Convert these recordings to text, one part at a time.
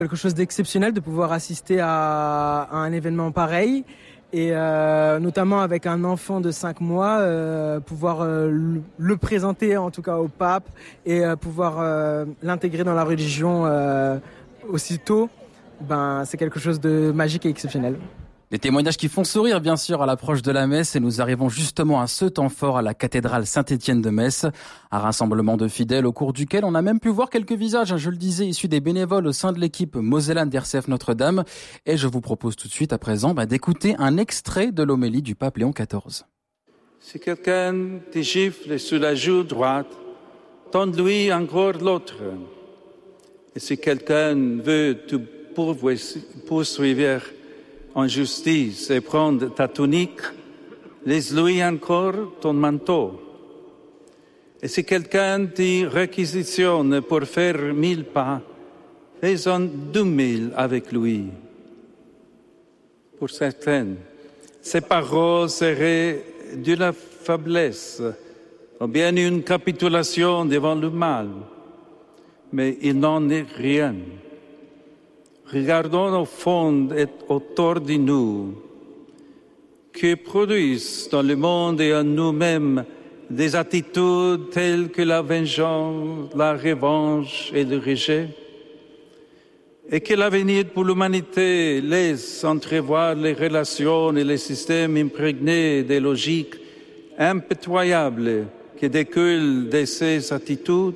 Quelque chose d'exceptionnel de pouvoir assister à un événement pareil et notamment avec un enfant de 5 mois, pouvoir le présenter en tout cas au pape et pouvoir l'intégrer dans la religion aussitôt, c'est quelque chose de magique et exceptionnel. Des témoignages qui font sourire, bien sûr, à l'approche de la messe, et nous arrivons justement à ce temps fort à la cathédrale Saint-Étienne de Metz. Un rassemblement de fidèles au cours duquel on a même pu voir quelques visages, je le disais, issus des bénévoles au sein de l'équipe Mosellane d'RCF Notre-Dame. Et je vous propose tout de suite, à présent, d'écouter un extrait de l'homélie du pape Léon XIV. Si quelqu'un te gifle sur la joue droite, tends-lui encore l'autre. Et si quelqu'un veut te poursuivre en justice et prendre ta tunique, laisse-lui encore ton manteau. Et si quelqu'un te réquisitionne pour faire 1000 pas, fais-en 2000 avec lui. Pour certains, ces paroles seraient de la faiblesse ou bien une capitulation devant le mal, mais il n'en est rien. Regardons au fond et autour de nous, que produisent dans le monde et en nous-mêmes des attitudes telles que la vengeance, la revanche et le rejet, et que l'avenir pour l'humanité laisse entrevoir les relations et les systèmes imprégnés des logiques impitoyables qui découlent de ces attitudes.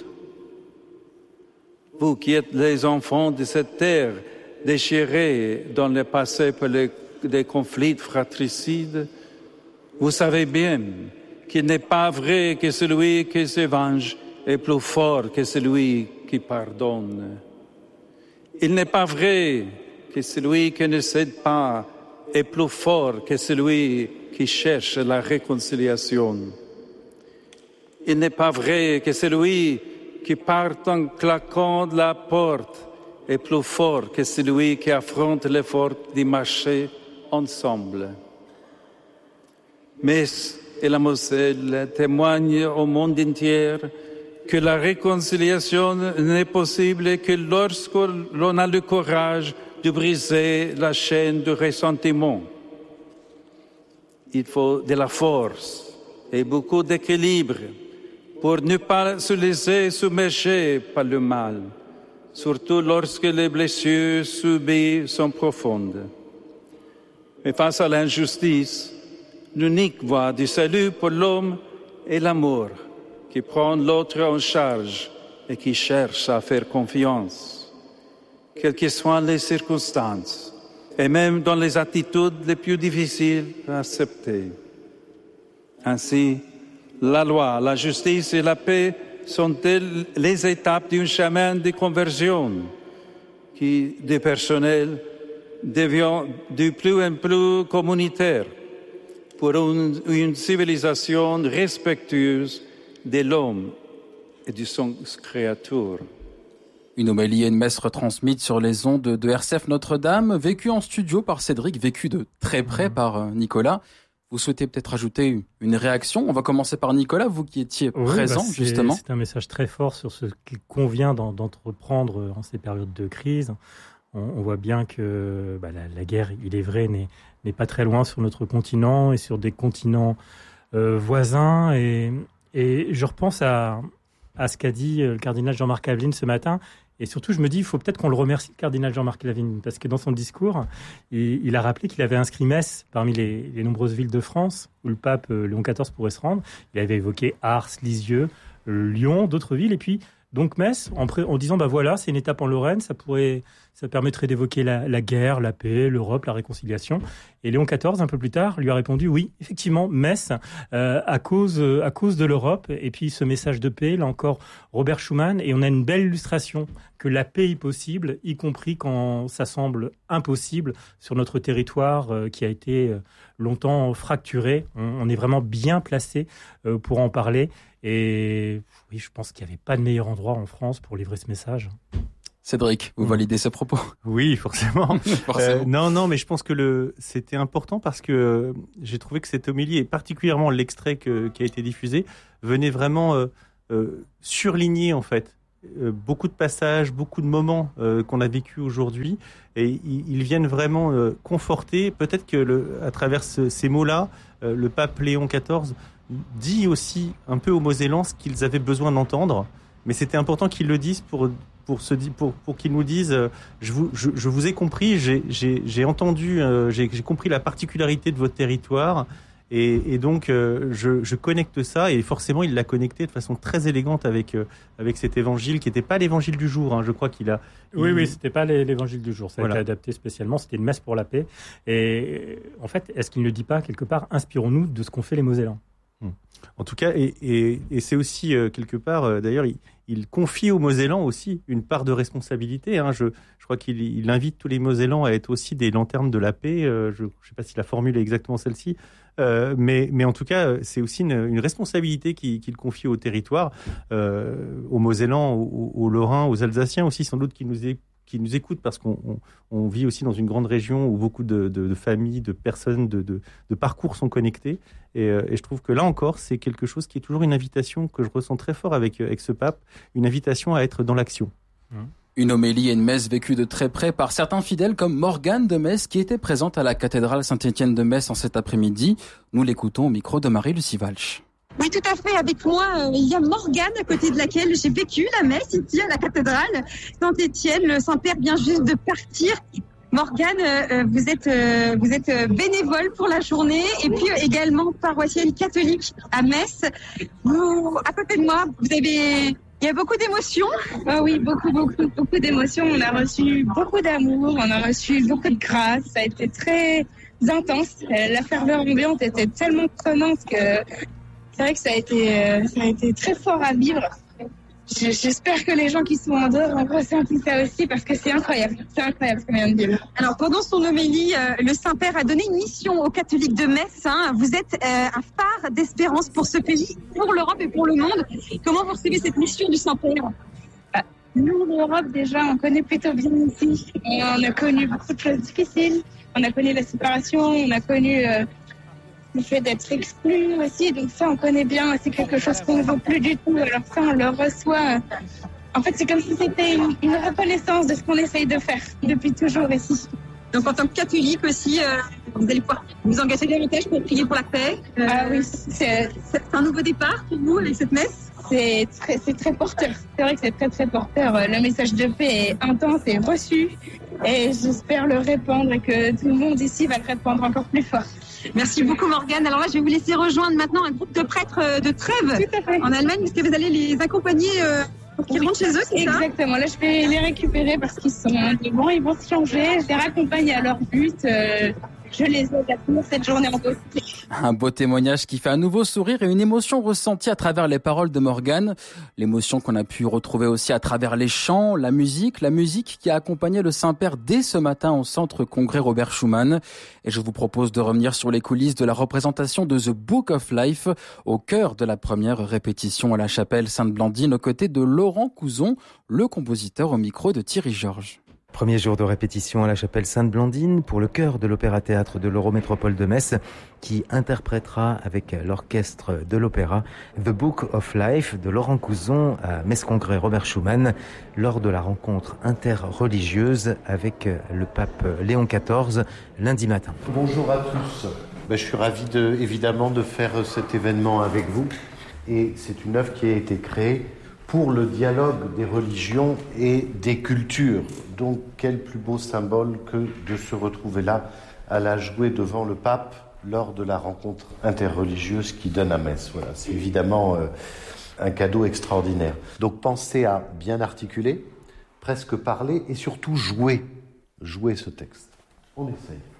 Vous qui êtes les enfants de cette terre, déchirés dans le passé par des conflits fratricides, vous savez bien qu'il n'est pas vrai que celui qui se venge est plus fort que celui qui pardonne. Il n'est pas vrai que celui qui ne cède pas est plus fort que celui qui cherche la réconciliation. Il n'est pas vrai que celui qui part en claquant de la porte est plus fort que celui qui affronte l'effort de marcher ensemble. Metz et la Moselle témoignent au monde entier que la réconciliation n'est possible que lorsque l'on a le courage de briser la chaîne du ressentiment. Il faut de la force et beaucoup d'équilibre pour ne pas se laisser submerger par le mal, surtout lorsque les blessures subies sont profondes. Mais face à l'injustice, l'unique voie du salut pour l'homme est l'amour, qui prend l'autre en charge et qui cherche à faire confiance, quelles que soient les circonstances, et même dans les attitudes les plus difficiles à accepter. Ainsi, la loi, la justice et la paix sont-elles les étapes d'un chemin de conversion qui, du personnel, devient de plus en plus communautaire pour une civilisation respectueuse de l'homme et de son créature. Une homélie et une messe retransmises sur les ondes de RCF Notre-Dame, vécue en studio par Cédric, vécue de très près par Nicolas. Vous souhaitez peut-être ajouter une réaction ? On va commencer par Nicolas, vous qui étiez présent justement. C'est un message très fort sur ce qu'il convient d'entreprendre en ces périodes de crise. On voit bien que la guerre, il est vrai, n'est pas très loin sur notre continent et sur des continents voisins. Et je repense à ce qu'a dit le cardinal Jean-Marc Aveline ce matin. Et surtout, je me dis, il faut peut-être qu'on le remercie, le cardinal Jean-Marc Aveline, parce que dans son discours, il a rappelé qu'il avait inscrit Metz parmi les nombreuses villes de France où le pape Léon XIV pourrait se rendre. Il avait évoqué Ars, Lisieux, Lyon, d'autres villes. Et puis, donc Metz, en disant, voilà, c'est une étape en Lorraine, ça permettrait d'évoquer la guerre, la paix, l'Europe, la réconciliation. Et Léon XIV, un peu plus tard, lui a répondu, oui, effectivement, Metz, à cause de l'Europe. Et puis ce message de paix, là encore, Robert Schuman, et on a une belle illustration que la paix est possible, y compris quand ça semble impossible sur notre territoire qui a été longtemps fracturé. On est vraiment bien placé pour en parler. Et oui, je pense qu'il n'y avait pas de meilleur endroit en France pour livrer ce message. Cédric, vous validez ce propos ? Oui, forcément. Non, mais je pense que c'était important parce que j'ai trouvé que cette homélie, et particulièrement l'extrait qui a été diffusé, venait vraiment surligner en fait beaucoup de passages, beaucoup de moments qu'on a vécu aujourd'hui, et ils viennent vraiment conforter. Peut-être que à travers ces mots-là, le pape Léon XIV dit aussi un peu aux Mosellans ce qu'ils avaient besoin d'entendre, mais c'était important qu'ils le disent pour qu'ils nous disent je vous ai compris, j'ai entendu, j'ai compris la particularité de votre territoire. Et donc, je connecte ça, et forcément, il l'a connecté de façon très élégante avec cet évangile qui n'était pas l'évangile du jour. Hein. Je crois qu'il a. Oui, c'était pas l'évangile du jour. Ça a été adapté spécialement. C'était une messe pour la paix. Et en fait, est-ce qu'il ne dit pas quelque part, inspirons-nous de ce qu'ont fait les Mosellans? En tout cas, et c'est aussi quelque part, d'ailleurs, il confie aux Mosellans aussi une part de responsabilité. Hein. Je crois qu'il invite tous les Mosellans à être aussi des lanternes de la paix. Je ne sais pas si la formule est exactement celle-ci, mais en tout cas, c'est aussi une responsabilité qu'il confie au territoire, aux Mosellans, aux Lorrains, aux Alsaciens aussi, sans doute, qui nous écoutent, parce qu'on vit aussi dans une grande région où beaucoup de familles, de personnes, de parcours sont connectés. Et je trouve que là encore, c'est quelque chose qui est toujours une invitation que je ressens très fort avec ce pape, une invitation à être dans l'action. Une homélie et une messe vécue de très près par certains fidèles comme Morgane de Metz, qui était présente à la cathédrale Saint-Étienne de Metz en cet après-midi. Nous l'écoutons au micro de Marie-Lucie Walsh. Oui, tout à fait. Avec moi, il y a Morgane, à côté de laquelle j'ai vécu la messe ici à la cathédrale Saint-Étienne. Le Saint-Père vient juste de partir. Morgane, vous êtes bénévole pour la journée et puis également paroissienne catholique à Metz. Vous, à côté de moi, il y a beaucoup d'émotions. Oh oui, beaucoup d'émotions. On a reçu beaucoup d'amour, on a reçu beaucoup de grâce. Ça a été très intense. La ferveur ambiante était tellement prenante que c'est vrai que ça a été très fort à vivre. J'espère que les gens qui sont en dehors ont ressenti ça aussi, parce que c'est incroyable. C'est incroyable ce qu'on vient de vivre. Alors, pendant son homélie, le Saint-Père a donné une mission aux catholiques de Metz. Vous êtes un phare d'espérance pour ce pays, pour l'Europe et pour le monde. Comment vous recevez cette mission du Saint-Père? Nous, l'Europe, déjà, on connaît plutôt bien ici. On a connu beaucoup de choses difficiles. On a connu la séparation, on a connu le fait d'être exclu aussi. Donc ça, on connaît bien. C'est quelque chose qu'on ne veut plus du tout. Alors ça, on le reçoit. En fait, c'est comme si c'était une reconnaissance de ce qu'on essaye de faire depuis toujours ici. Donc en tant que catholique aussi, vous allez pouvoir vous engager davantage pour prier pour la paix. Ah oui, c'est un nouveau départ pour vous avec cette messe? C'est très porteur. C'est vrai que c'est très très porteur. Le message de paix est intense et reçu. Et j'espère le répandre et que tout le monde ici va le répandre encore plus fort. Merci beaucoup Morgane. Alors là, je vais vous laisser rejoindre maintenant un groupe de prêtres de Trèves en Allemagne, parce que vous allez les accompagner pour qu'ils rentrent chez eux, c'est ça? Exactement. Là, je vais les récupérer parce qu'ils sont devant, ils vont se changer. Je les raccompagne à leur but. Je les aide à tenir cette journée en beauté. Un beau témoignage qui fait un nouveau sourire et une émotion ressentie à travers les paroles de Morgane. L'émotion qu'on a pu retrouver aussi à travers les chants, la musique qui a accompagné le Saint-Père dès ce matin au centre congrès Robert Schuman. Et je vous propose de revenir sur les coulisses de la représentation de The Book of Life au cœur de la première répétition à la chapelle Sainte-Blandine aux côtés de Laurent Couzon, le compositeur, au micro de Thierry Georges. Premier jour de répétition à la chapelle Sainte-Blandine pour le chœur de l'Opéra-Théâtre de l'Eurométropole de Metz qui interprétera avec l'orchestre de l'opéra The Book of Life de Laurent Couzon à Metz Congrès Robert Schuman lors de la rencontre interreligieuse avec le pape Léon XIV lundi matin. Bonjour à tous. Je suis ravi évidemment de faire cet événement avec vous, et c'est une œuvre qui a été créée pour le dialogue des religions et des cultures. Donc, quel plus beau symbole que de se retrouver là, à la jouer devant le pape lors de la rencontre interreligieuse qui donne à Metz. Voilà, c'est évidemment un cadeau extraordinaire. Donc, pensez à bien articuler, presque parler et surtout jouer ce texte. On essaye.